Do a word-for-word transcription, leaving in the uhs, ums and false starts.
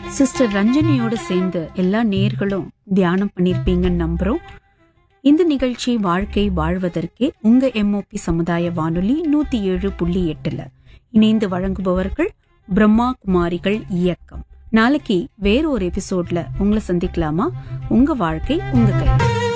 Sister ரஞ்சனியோட சேர்ந்து எல்லா நேர்களும் தியானம் பண்ணிருப்பீங்கன்னு நம்புறோம். இந்த நிகழ்ச்சி வாழ்க்கை வாழ்வதற்கே உங்க எம்ஓபி சமுதாய வானொலி நூத்தி ஏழு புள்ளி எட்டுல இணைந்து வழங்குபவர்கள் பிரம்மா குமாரிகள் இயக்கம். நாளைக்கு வேற ஒரு எபிசோட்ல உங்களை சந்திக்கலாமா? உங்க வாழ்க்கை உங்க கை.